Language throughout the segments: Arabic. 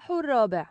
الرابع.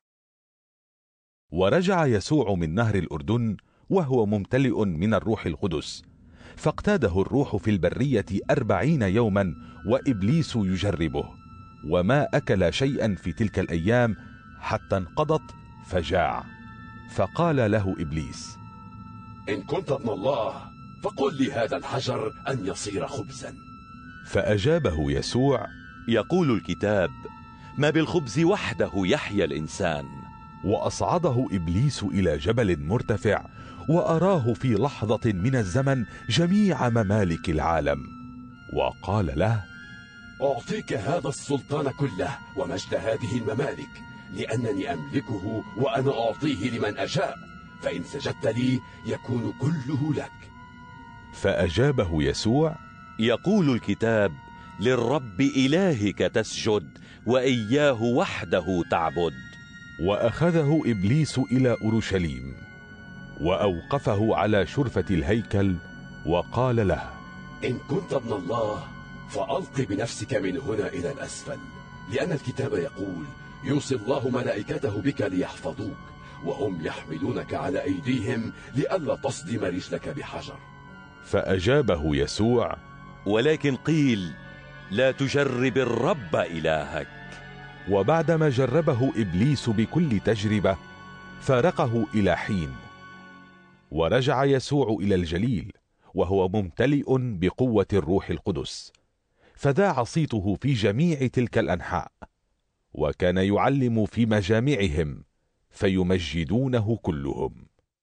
ورجع يسوع من نهر الأردن وهو ممتلئ من الروح القدس، فاقتاده الروح في البرية 40 يوما وإبليس يجربه، وما أكل شيئا في تلك الأيام حتى انقضت فجاع. فقال له إبليس: إن كنت ابن الله فقل لي هذا الحجر أن يصير خبزا. فأجابه يسوع: يقول الكتاب: ما بالخبز وحده يحيا الإنسان. وأصعده إبليس إلى جبل مرتفع وأراه في لحظة من الزمن جميع ممالك العالم، وقال له: أعطيك هذا السلطان كله ومجد هذه الممالك، لأنني أملكه وأنا أعطيه لمن أشاء، فإن سجدت لي يكون كله لك. فأجابه يسوع: يقول الكتاب: للرب إلهك تسجد وإياه وحده تعبد. وأخذه إبليس إلى أورشليم وأوقفه على شرفة الهيكل وقال له: إن كنت ابن الله فألق بنفسك من هنا إلى الأسفل، لأن الكتاب يقول: يوصي الله ملائكته بك ليحفظوك، وهم يحملونك على أيديهم لئلا تصدم رجلك بحجر. فأجابه يسوع: ولكن قيل: لا تجرب الرب إلهك. وبعدما جربه إبليس بكل تجربة فارقه إلى حين. ورجع يسوع إلى الجليل وهو ممتلئ بقوة الروح القدس، فذاع صيته في جميع تلك الأنحاء، وكان يعلم في مجامعهم فيمجدونه كلهم.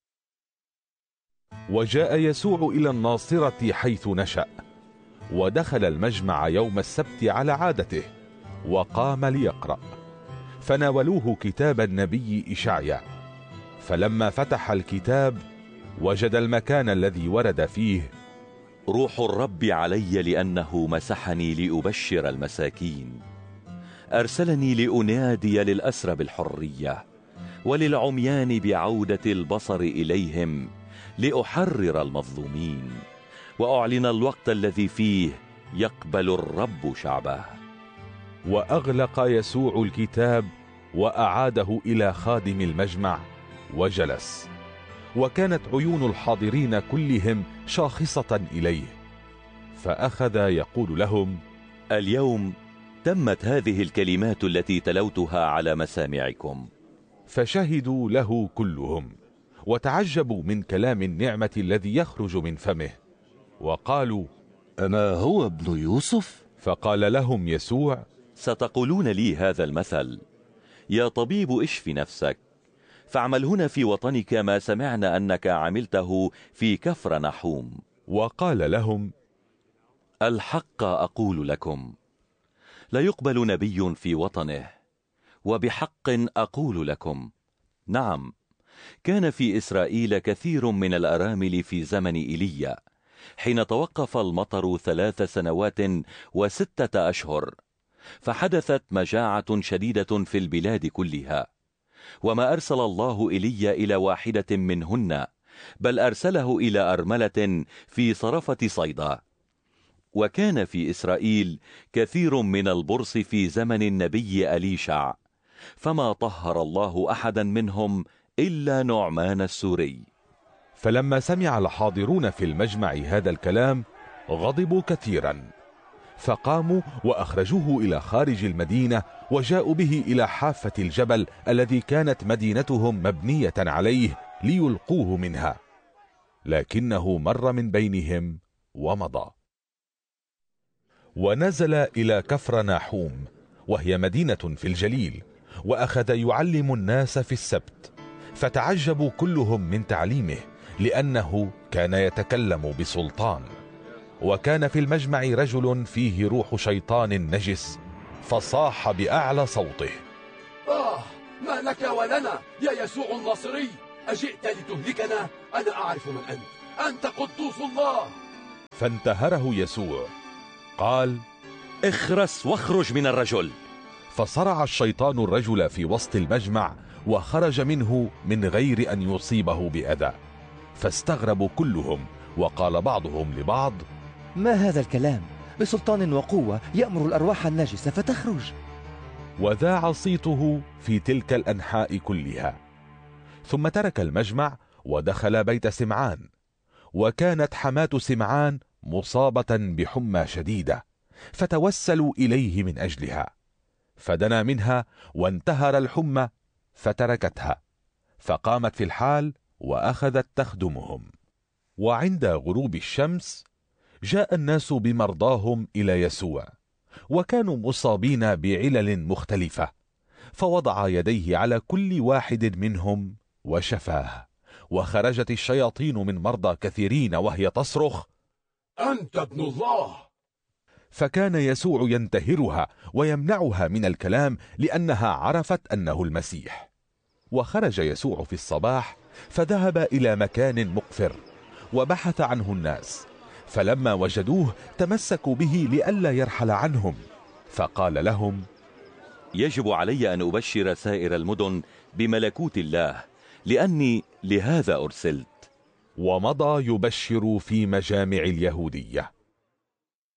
وجاء يسوع إلى الناصرة حيث نشأ، ودخل المجمع يوم السبت على عادته وقام ليقرأ، فناولوه كتاب النبي إشعيا، فلما فتح الكتاب وجد المكان الذي ورد فيه: روح الرب علي لأنه مسحني لأبشر المساكين، أرسلني لأنادي للأسرى بالحرية، وللعميان بعودة البصر إليهم، لأحرر المظلومين، وأعلن الوقت الذي فيه يقبل الرب شعبه. وأغلق يسوع الكتاب وأعاده إلى خادم المجمع وجلس، وكانت عيون الحاضرين كلهم شاخصة إليه، فأخذ يقول لهم: اليوم تمت هذه الكلمات التي تلوتها على مسامعكم. فشهدوا له كلهم وتعجبوا من كلام النعمة الذي يخرج من فمه، وقالوا: أما هو ابن يوسف؟ فقال لهم يسوع: ستقولون لي هذا المثل: يا طبيب اشف نفسك، فاعمل هنا في وطنك ما سمعنا أنك عملته في كفر نحوم. وقال لهم: الحق أقول لكم، لا يقبل نبي في وطنه. وبحق أقول لكم، نعم، كان في إسرائيل كثير من الأرامل في زمن إيليا، حين توقف المطر 3 سنوات و6 أشهر، فحدثت مجاعة شديدة في البلاد كلها، وما أرسل الله إيليا إلى واحدة منهن، بل أرسله إلى أرملة في صرفة صيدا. وكان في إسرائيل كثير من البرص في زمن النبي أليشع، فما طهر الله أحدا منهم إلا نعمان السوري. فلما سمع الحاضرون في المجمع هذا الكلام غضبوا كثيرا، فقاموا وأخرجوه إلى خارج المدينة، وجاءوا به إلى حافة الجبل الذي كانت مدينتهم مبنية عليه ليلقوه منها، لكنه مر من بينهم ومضى. ونزل إلى كفر ناحوم، وهي مدينة في الجليل، وأخذ يعلم الناس في السبت، فتعجبوا كلهم من تعليمه، لأنه كان يتكلم بسلطان. وكان في المجمع رجل فيه روح شيطان نجس، فصاح بأعلى صوته: ما لك ولنا يا يسوع الناصري؟ أجئت لتهلكنا؟ أنا أعرف من أنت قدوس الله. فانتهره يسوع قال: اخرس واخرج من الرجل. فصرع الشيطان الرجل في وسط المجمع، وخرج منه من غير أن يصيبه بأذى، فاستغربوا كلهم، وقال بعضهم لبعض: ما هذا الكلام؟ بسلطان وقوة يأمر الأرواح النجسة فتخرج. وذاع صيته في تلك الأنحاء كلها. ثم ترك المجمع ودخل بيت سمعان، وكانت حماة سمعان مصابة بحمى شديدة، فتوسلوا إليه من أجلها، فدنا منها وانتهر الحمى فتركتها، فقامت في الحال وأخذت تخدمهم. وعند غروب الشمس جاء الناس بمرضاهم إلى يسوع، وكانوا مصابين بعلل مختلفة، فوضع يديه على كل واحد منهم وشفاه، وخرجت الشياطين من مرضى كثيرين وهي تصرخ: أنت ابن الله. فكان يسوع ينتهرها ويمنعها من الكلام لأنها عرفت أنه المسيح. وخرج يسوع في الصباح فذهب إلى مكان مقفر وبحث عنه الناس، فلما وجدوه تمسكوا به لئلا يرحل عنهم، فقال لهم: يجب علي أن أبشر سائر المدن بملكوت الله، لأني لهذا أرسلت. ومضى يبشر في مجامع اليهودية.